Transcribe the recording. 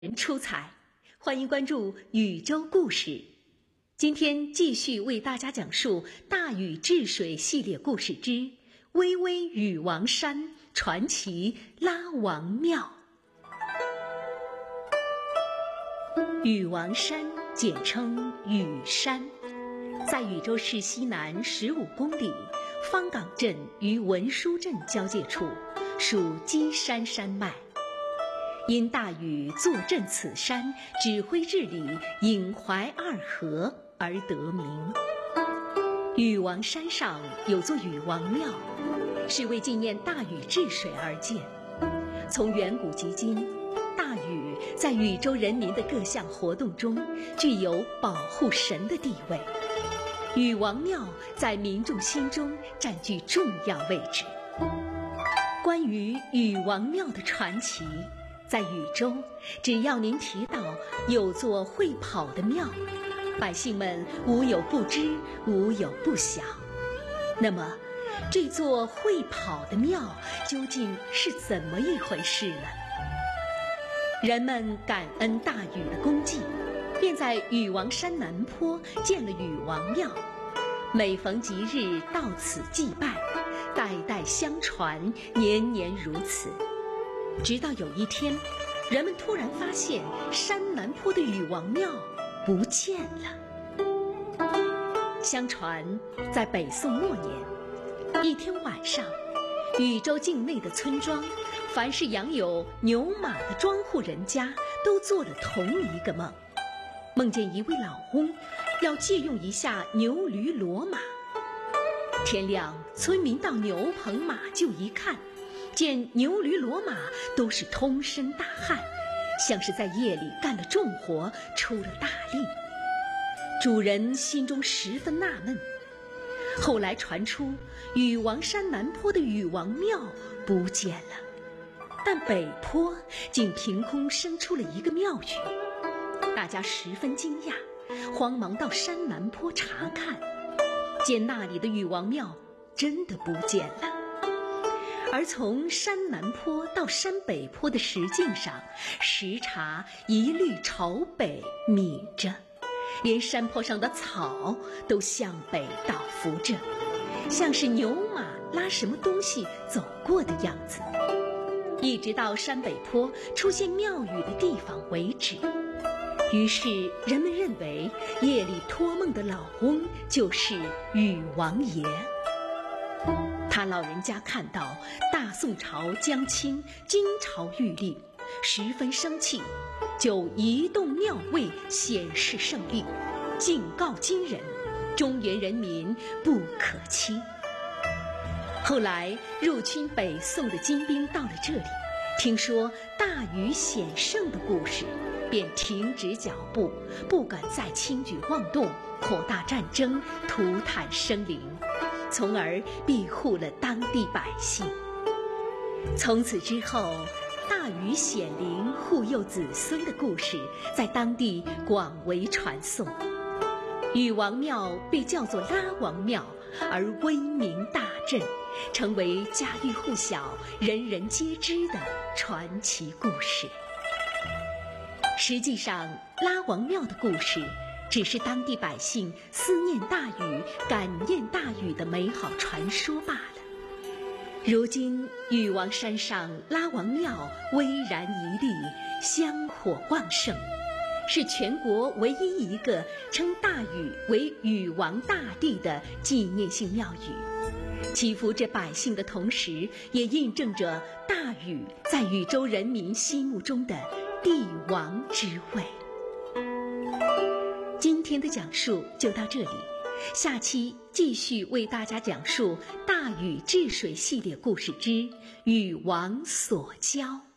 人出彩，欢迎关注禹州故事。今天继续为大家讲述大禹治水系列故事之巍巍禹王山传奇拉王庙。禹王山简称禹山，在禹州市西南15公里，方岗镇与文殊镇交界处，属基山山脉。因大禹坐镇此山，指挥治理引淮二河而得名。禹王山上有座禹王庙，是为纪念大禹治水而建。从远古及今，大禹在禹州人民的各项活动中具有保护神的地位，禹王庙在民众心中占据重要位置。关于禹王庙的传奇，在禹州，只要您提到有座会跑的庙，百姓们无有不知，无有不晓。那么，这座会跑的庙究竟是怎么一回事呢？人们感恩大禹的功绩，便在禹王山南坡建了禹王庙，每逢吉日到此祭拜，代代相传，年年如此。直到有一天，人们突然发现山南坡的禹王庙不见了。相传，在北宋末年，一天晚上，禹州境内的村庄，凡是养有牛马的庄户人家，都做了同一个梦，梦见一位老翁要借用一下牛驴骡马。天亮，村民到牛棚马厩一看，见牛驴骡马都是通身大汗，像是在夜里干了重活，出了大力。主人心中十分纳闷。后来传出禹王山南坡的禹王庙不见了，但北坡竟凭空生出了一个庙宇。大家十分惊讶，慌忙到山南坡查看，见那里的禹王庙真的不见了。而从山南坡到山北坡的石径上，时察一律朝北抿着，连山坡上的草都向北倒伏着，像是牛马拉什么东西走过的样子，一直到山北坡出现庙宇的地方为止。于是人们认为夜里托梦的老翁就是禹王爷。他老人家看到大宋朝江青金朝玉立，十分生气，就移动庙位显示圣令，警告金人，中原人民不可欺。后来入侵北宋的金兵到了这里，听说大禹显圣的故事，便停止脚步，不敢再轻举妄动，扩大战争，涂炭生灵，从而庇护了当地百姓。从此之后，大禹显灵护佑子孙的故事在当地广为传颂。禹王庙被叫做拉王庙，而威名大振，成为家喻户晓、人人皆知的传奇故事。实际上，拉王庙的故事只是当地百姓思念大禹、感念大禹的美好传说罢了。如今，禹王山上拉王庙巍然屹立，香火旺盛，是全国唯一一个称大禹为禹王大帝的纪念性庙宇，祈福着百姓的同时，也印证着大禹在禹州人民心目中的帝王之位。今天的讲述就到这里，下期继续为大家讲述大禹治水系列故事之禹王所教。